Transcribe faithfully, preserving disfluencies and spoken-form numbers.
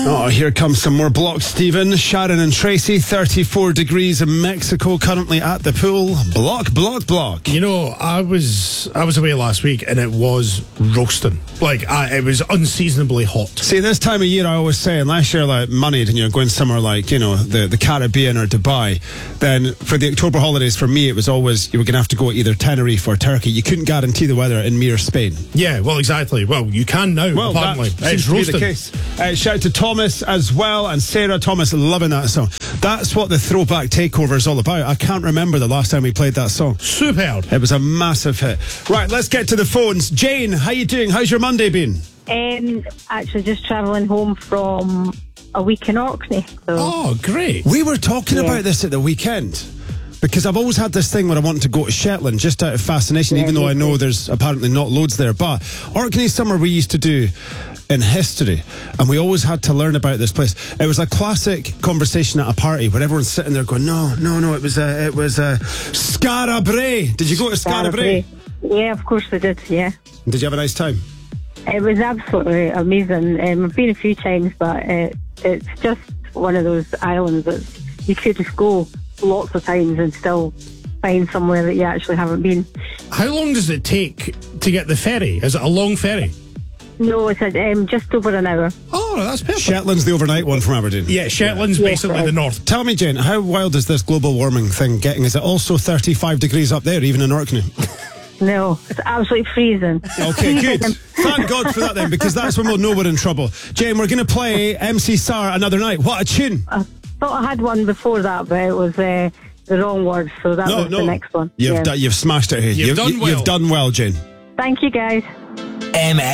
Oh, here comes some more blocks, Stephen. Sharon and Tracy, thirty-four degrees in Mexico, currently at the pool. Block, block, block. You know, I was I was away last week and it was roasting. Like, I, it was unseasonably hot. See, this time of year, I always say, unless you're like moneyed and you're going somewhere like, you know, the, the Caribbean or Dubai, then for the October holidays, for me, it was always, you were going to have to go either Tenerife or Turkey. You couldn't guarantee the weather in Mir, Spain. Yeah, well, exactly. Well, you can now, well, apparently. That it's seems roasting. to be the case. Uh, shout out to Thomas as well, and Sarah. Thomas, loving that song. That's what the Throwback Takeover is all about. I can't remember the last time we played that song. Superb. It was a massive hit. Right, let's get to the phones. Jane, how you doing? How's your Monday been? Um, actually, just travelling home from a week in Orkney. So. Oh, great. We were talking yeah. about this at the weekend. Because I've always had this thing where I want to go to Shetland just out of fascination, yeah, even though I know there's apparently not loads there. But Orkney's summer we used to do in history, and we always had to learn about this place. It was a classic conversation at a party where everyone's sitting there going, no, no, no, it was a, it was a Skara Brae. Did you go to Skara Brae? Yeah, of course I did, yeah. Did you have a nice time? It was absolutely amazing. Um, I've been a few times, but it, it's just one of those islands that you could just go lots of times and still find somewhere that you actually haven't been. How long does it take to get the ferry? Is it a long ferry? No, it's a, um, just over an hour. Oh, that's perfect. Shetland's the overnight one from Aberdeen. Yeah, Shetland's yeah. basically yes, the north. Tell me, Jane, how wild is this global warming thing getting? Is it also thirty-five degrees up there, even in Orkney? No, it's absolutely freezing. Okay, good. Thank God for that then, because that's when we'll know we're in trouble. Jane, we're going to play M C Sar Another Night. What a tune. I thought I had one before that, but it was uh, the wrong word, so that no, was no. the next one. You've, yeah. d- you've smashed it here. You've, you've done well. You've done well, Jane. Thank you, guys. M